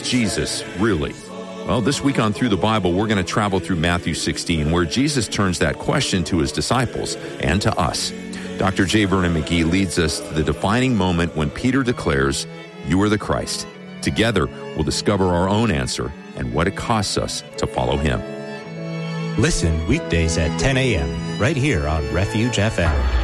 is Jesus, really? Well, this week on Through the Bible, we're going to travel through Matthew 16, where Jesus turns that question to his disciples and to us. Dr. J. Vernon McGee leads us to the defining moment when Peter declares, "You are the Christ." Together, we'll discover our own answer and what it costs us to follow him. Listen weekdays at 10 a.m. right here on Refuge FM.